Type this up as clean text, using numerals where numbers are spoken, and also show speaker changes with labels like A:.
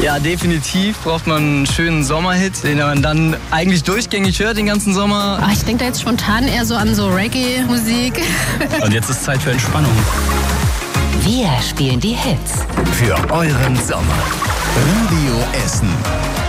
A: Ja, definitiv braucht man einen schönen Sommerhit, den man dann eigentlich durchgängig hört den ganzen Sommer.
B: Ich denke da jetzt spontan eher so an so Reggae-Musik.
C: Und jetzt ist Zeit für Entspannung.
D: Wir spielen die Hits
E: für euren Sommer. Radio Essen.